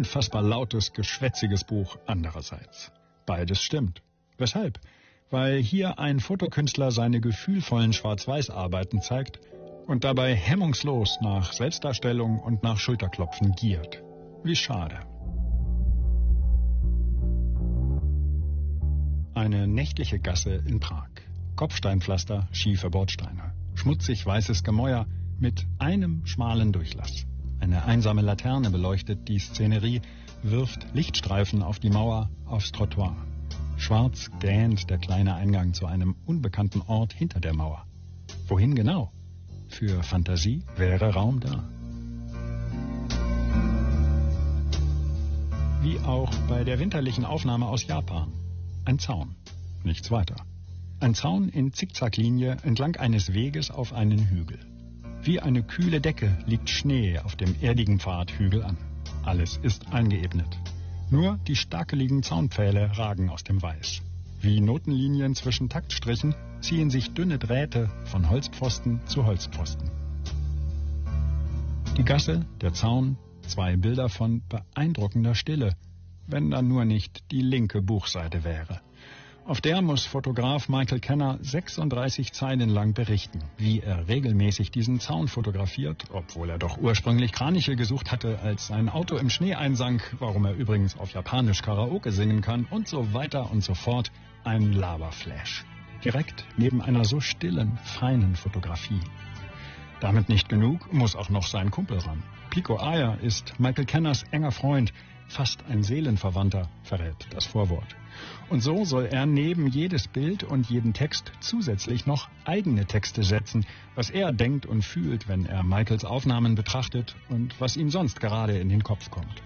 unfassbar lautes, geschwätziges Buch andererseits. Beides stimmt. Weshalb? Weil hier ein Fotokünstler seine gefühlvollen Schwarz-Weiß-Arbeiten zeigt und dabei hemmungslos nach Selbstdarstellung und nach Schulterklopfen giert. Wie schade. Eine nächtliche Gasse in Prag. Kopfsteinpflaster, schiefe Bordsteine. Schmutzig weißes Gemäuer mit einem schmalen Durchlass. Eine einsame Laterne beleuchtet die Szenerie, wirft Lichtstreifen auf die Mauer, aufs Trottoir. Schwarz gähnt der kleine Eingang zu einem unbekannten Ort hinter der Mauer. Wohin genau? Für Fantasie wäre Raum da. Wie auch bei der winterlichen Aufnahme aus Japan. Ein Zaun, nichts weiter. Ein Zaun in Zickzacklinie entlang eines Weges auf einen Hügel. Wie eine kühle Decke liegt Schnee auf dem erdigen Pfad Hügel an. Alles ist eingeebnet. Nur die stakeligen Zaunpfähle ragen aus dem Weiß. Wie Notenlinien zwischen Taktstrichen ziehen sich dünne Drähte von Holzpfosten zu Holzpfosten. Die Gasse, der Zaun, 2 Bilder von beeindruckender Stille, wenn da nur nicht die linke Buchseite wäre. Auf der muss Fotograf Michael Kenner 36 Zeilen lang berichten, wie er regelmäßig diesen Zaun fotografiert, obwohl er doch ursprünglich Kraniche gesucht hatte, als sein Auto im Schnee einsank, warum er übrigens auf Japanisch Karaoke singen kann und so weiter und so fort. Ein Laberflash. Direkt neben einer so stillen, feinen Fotografie. Damit nicht genug, muss auch noch sein Kumpel ran. Pico Iyer ist Michael Kenners enger Freund, fast ein Seelenverwandter, verrät das Vorwort. Und so soll er neben jedes Bild und jeden Text zusätzlich noch eigene Texte setzen, was er denkt und fühlt, wenn er Michaels Aufnahmen betrachtet und was ihm sonst gerade in den Kopf kommt.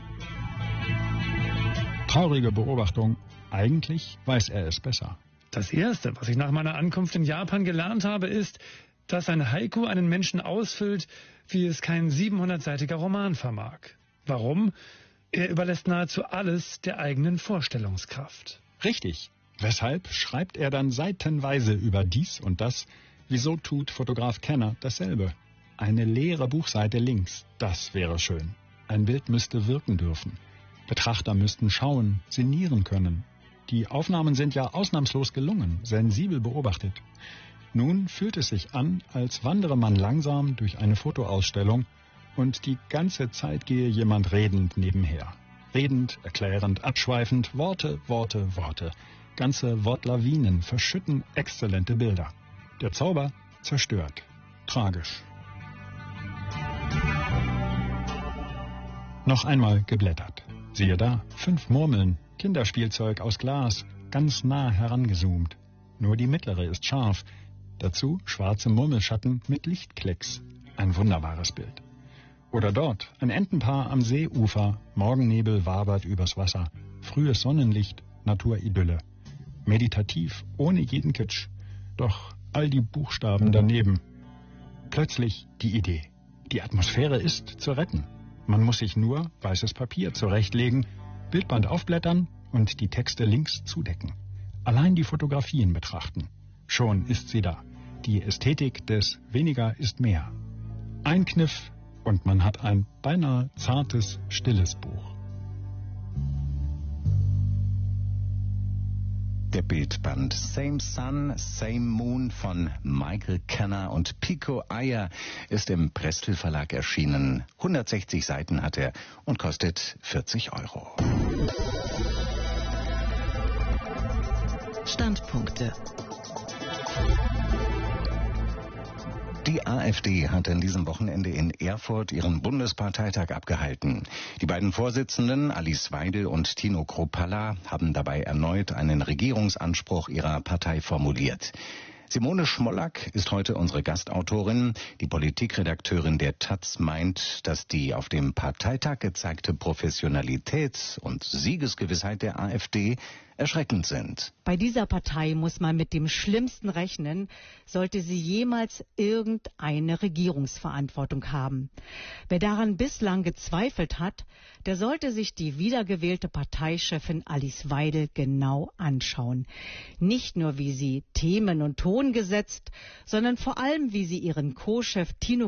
Traurige Beobachtung, eigentlich weiß er es besser. Das Erste, was ich nach meiner Ankunft in Japan gelernt habe, ist, dass ein Haiku einen Menschen ausfüllt, wie es kein 700-seitiger Roman vermag. Warum? Er überlässt nahezu alles der eigenen Vorstellungskraft. Richtig. Weshalb schreibt er dann seitenweise über dies und das? Wieso tut Fotograf Kenner dasselbe? Eine leere Buchseite links, das wäre schön. Ein Bild müsste wirken dürfen. Betrachter müssten schauen, sinnieren können. Die Aufnahmen sind ja ausnahmslos gelungen, sensibel beobachtet. Nun fühlt es sich an, als wandere man langsam durch eine Fotoausstellung und die ganze Zeit gehe jemand redend nebenher. Redend, erklärend, abschweifend, Worte, Worte, Worte. Ganze Wortlawinen verschütten exzellente Bilder. Der Zauber zerstört. Tragisch. Noch einmal geblättert. Siehe da, 5 Murmeln, Kinderspielzeug aus Glas, ganz nah herangezoomt. Nur die mittlere ist scharf. Dazu schwarze Murmelschatten mit Lichtklecks. Ein wunderbares Bild. Oder dort, ein Entenpaar am Seeufer, Morgennebel wabert übers Wasser, frühes Sonnenlicht, Naturidylle. Meditativ, ohne jeden Kitsch. Doch all die Buchstaben daneben. Plötzlich die Idee. Die Atmosphäre ist zu retten. Man muss sich nur weißes Papier zurechtlegen, Bildband aufblättern und die Texte links zudecken. Allein die Fotografien betrachten. Schon ist sie da. Die Ästhetik des Weniger ist mehr. Ein Kniff und man hat ein beinahe zartes, stilles Buch. Der Bildband Same Sun, Same Moon von Michael Kenner und Pico Iyer ist im Prestel Verlag erschienen. 160 Seiten hat er und kostet 40 €. Standpunkte. Die AfD hat an diesem Wochenende in Erfurt ihren Bundesparteitag abgehalten. Die beiden Vorsitzenden, Alice Weidel und Tino Kruppalla, haben dabei erneut einen Regierungsanspruch ihrer Partei formuliert. Simone Schmollack ist heute unsere Gastautorin. Die Politikredakteurin der taz meint, dass die auf dem Parteitag gezeigte Professionalität und Siegesgewissheit der AfD erschreckend sind. Bei dieser Partei muss man mit dem Schlimmsten rechnen, sollte sie jemals irgendeine Regierungsverantwortung haben. Wer daran bislang gezweifelt hat, der sollte sich die wiedergewählte Parteichefin Alice Weidel genau anschauen. Nicht nur, wie sie Themen und Ton gesetzt, sondern vor allem, wie sie ihren Co-Chef Tino